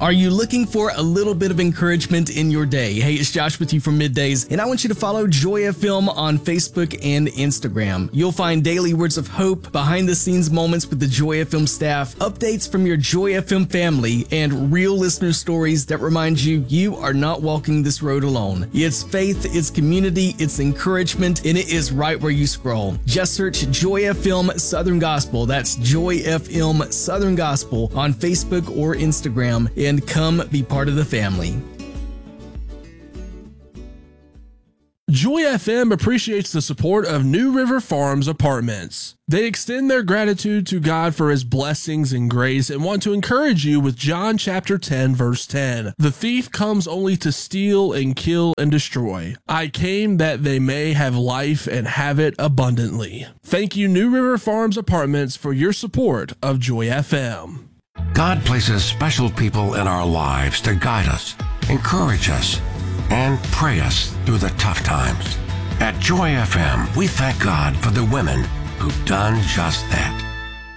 Are you looking for a little bit of encouragement in your day? Hey, it's Josh with you from Middays, and I want you to follow Joy FM on Facebook and Instagram. You'll find daily words of hope, behind-the-scenes moments with the Joy FM staff, updates from your Joy FM family, and real listener stories that remind you you are not walking this road alone. It's faith, it's community, it's encouragement, and it is right where you scroll. Just search Joy FM Southern Gospel. That's Joy FM Southern Gospel on Facebook or Instagram, and come be part of the family. Joy FM appreciates the support of New River Farms Apartments. They extend their gratitude to God for his blessings and grace and want to encourage you with John chapter 10, verse 10. The thief comes only to steal and kill and destroy. I came that they may have life and have it abundantly. Thank you, New River Farms Apartments, for your support of Joy FM. God places special people in our lives to guide us, encourage us, and pray us through the tough times. At Joy FM, we thank God for the women who've done just that.